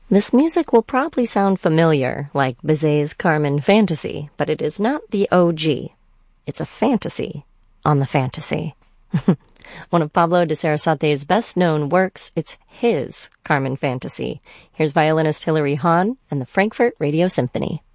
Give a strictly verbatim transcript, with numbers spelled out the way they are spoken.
This music will probably sound familiar, like Bizet's Carmen Fantasy, but it is not the O G. It's a fantasy on the fantasy. One of Pablo de Sarasate's best-known works, it's his Carmen Fantasy. Here's violinist Hilary Hahn and the Frankfurt Radio Symphony.